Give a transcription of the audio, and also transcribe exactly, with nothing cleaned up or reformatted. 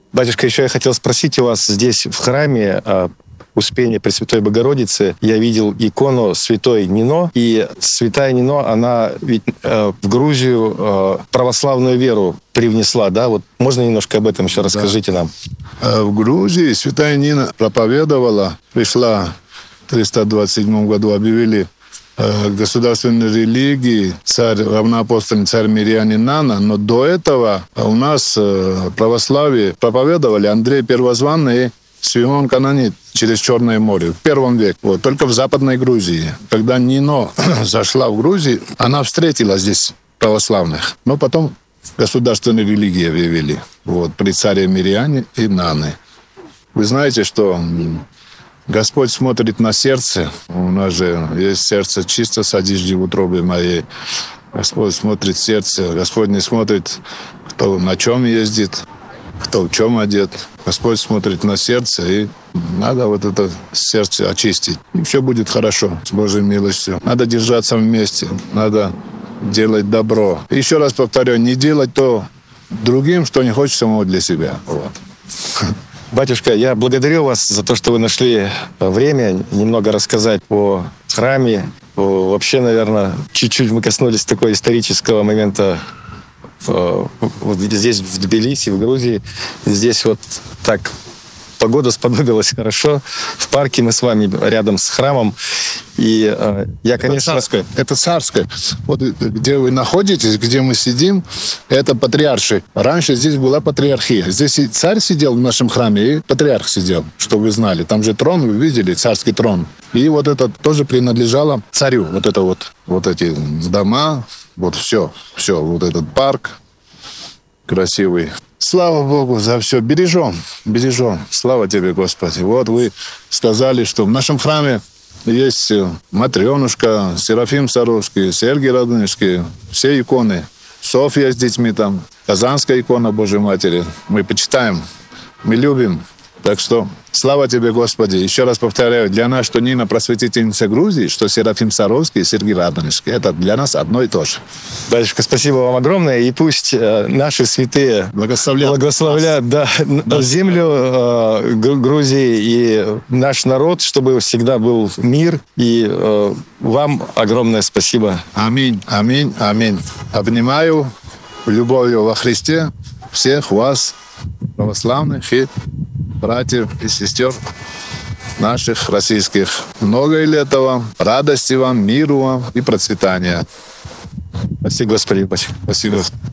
Батюшка, еще я хотел спросить у вас здесь, в храме, Успения Пресвятой Богородицы, я видел икону святой Нино, и святая Нино, она ведь э, в Грузию э, православную веру привнесла, да? Вот можно немножко об этом еще расскажите да. нам? В Грузии святая Нина проповедовала, пришла в триста двадцать седьмом году, объявили э, государственной религии царь, равноапостольный царь Мирьянин Нана, но до этого у нас э, православие проповедовали Андрей Первозванный и Симеон Канонит через Черное море в первом веке. Вот, только в Западной Грузии. Когда Нино зашла в Грузию, она встретила здесь православных. Но потом государственную религию объявили. Вот, при царе Мирьяне и Наны. Вы знаете, что Господь смотрит на сердце. У нас же есть сердце чисто, садишь в утробе моей. Господь смотрит сердце. Господь не смотрит, кто на чем ездит, кто в чем одет. Господь смотрит на сердце, и надо вот это сердце очистить. И все будет хорошо, с Божьей милостью. Надо держаться вместе, надо делать добро. И еще раз повторю, не делать то другим, что не хочешь самого для себя. Вот. Батюшка, я благодарю вас за то, что вы нашли время немного рассказать о храме. О, вообще, наверное, чуть-чуть мы коснулись такого исторического момента вот здесь, в Тбилиси, в Грузии. Здесь вот так погода сподобилась хорошо. В парке мы с вами рядом с храмом. И э, я, конечно... Это царское. Это царское. Вот где вы находитесь, где мы сидим, это патриарши. Раньше здесь была патриархия. Здесь и царь сидел в нашем храме, и патриарх сидел, чтобы вы знали. Там же трон, вы видели, царский трон. И вот это тоже принадлежало царю. Вот это вот, вот эти дома, вот все, все, вот этот парк красивый. Слава Богу за все. Бережем, бережем. Слава тебе, Господи. Вот вы сказали, что в нашем храме есть Матрёнушка, Серафим Саровский, Сергий Радонежский, все иконы. Софья с детьми там, Казанская икона Божьей Матери. Мы почитаем, мы любим. Так что слава тебе, Господи. Еще раз повторяю, для нас, что Нина просветительница Грузии, что Серафим Саровский и Сергий Радонежский, это для нас одно и то же. Батюшка, спасибо вам огромное. И пусть э, наши святые благословляют, благословляют да, да. землю э, Грузии и наш народ, чтобы всегда был мир. И э, вам огромное спасибо. Аминь, аминь, аминь. Обнимаю любовью во Христе всех вас, православных и братьев и сестер наших российских. Много лет вам, радости вам, миру вам и процветания. Спасибо, Господи. Спасибо.